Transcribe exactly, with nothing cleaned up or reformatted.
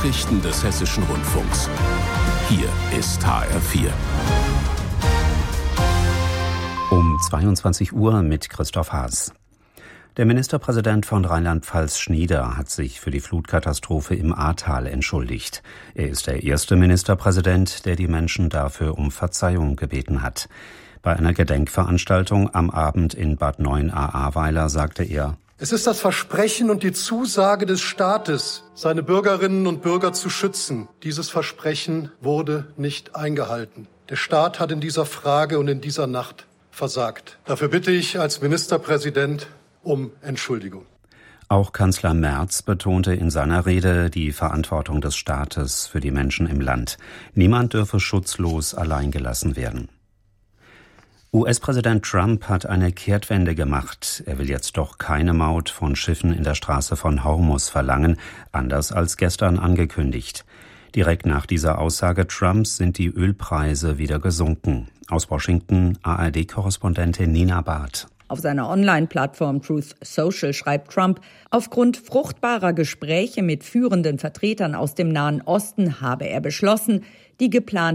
Nachrichten des Hessischen Rundfunks. Hier ist H R vier. Um zweiundzwanzig Uhr mit Christoph Haas. Der Ministerpräsident von Rheinland-Pfalz Schnieder hat sich für die Flutkatastrophe im Ahrtal entschuldigt. Er ist der erste Ministerpräsident, der die Menschen dafür um Verzeihung gebeten hat. Bei einer Gedenkveranstaltung am Abend in Bad Neuenahr-Ahrweiler sagte er: Es ist das Versprechen und die Zusage des Staates, seine Bürgerinnen und Bürger zu schützen. Dieses Versprechen wurde nicht eingehalten. Der Staat hat in dieser Frage und in dieser Nacht versagt. Dafür bitte ich als Ministerpräsident um Entschuldigung. Auch Kanzler Merz betonte in seiner Rede die Verantwortung des Staates für die Menschen im Land. Niemand dürfe schutzlos allein gelassen werden. U S-Präsident Trump hat eine Kehrtwende gemacht. Er will jetzt doch keine Maut von Schiffen in der Straße von Hormuz verlangen, anders als gestern angekündigt. Direkt nach dieser Aussage Trumps sind die Ölpreise wieder gesunken. Aus Washington A R D-Korrespondentin Nina Barth. Auf seiner Online-Plattform Truth Social schreibt Trump, aufgrund fruchtbarer Gespräche mit führenden Vertretern aus dem Nahen Osten habe er beschlossen, die geplante